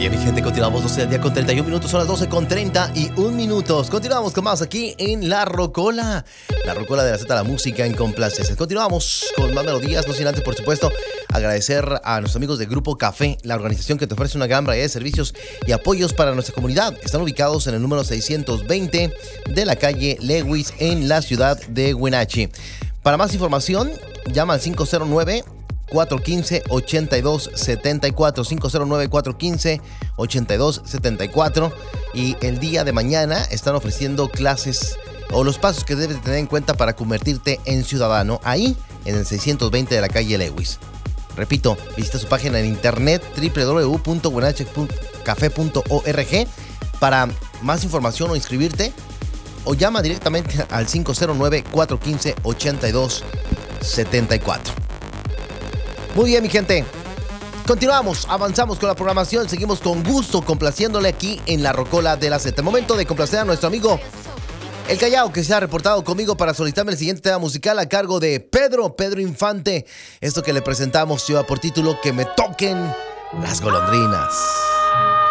bien, mi gente, continuamos 12 del día con 31 minutos, son las 12 con 31 minutos. Continuamos con más aquí en La Rocola. La Rocola de la Z, la música en complacencias. Continuamos con más melodías, no sin antes, por supuesto, agradecer a nuestros amigos de Grupo Café, la organización que te ofrece una gran variedad de servicios y apoyos para nuestra comunidad. Están ubicados en el número 620 de la calle Lewis en la ciudad de Wenatchee. Para más información, llama al 509-415-8274, 509-415-8274, y el día de mañana están ofreciendo clases o los pasos que debes tener en cuenta para convertirte en ciudadano ahí en el 620 de la calle Lewis. Repito, visita su página en internet www.wenatcheecafé.org para más información o inscribirte, o llama directamente al 509-415-8274. Muy bien, mi gente. Continuamos, avanzamos con la programación. Seguimos con gusto complaciéndole aquí en La Rocola de la Z. Momento de complacer a nuestro amigo El Callao, que se ha reportado conmigo para solicitarme el siguiente tema musical a cargo de Pedro Infante. Esto que le presentamos lleva por título Que me toquen las golondrinas.